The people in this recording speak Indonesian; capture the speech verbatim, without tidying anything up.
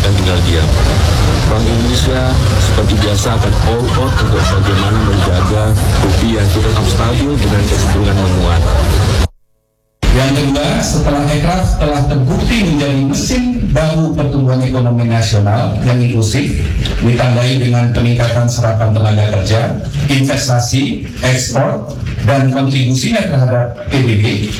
akan tinggal diam. Bank Indonesia seperti biasa akan all out untuk bagaimana menjaga rupiah itu tetap stabil dengan kecenderungan menguat. Yang kedua, setelah ekraf telah terbukti menjadi mesin baru pertumbuhan ekonomi nasional yang inklusif, ditandai dengan peningkatan serapan tenaga kerja, investasi, ekspor, dan kontribusinya terhadap P D B,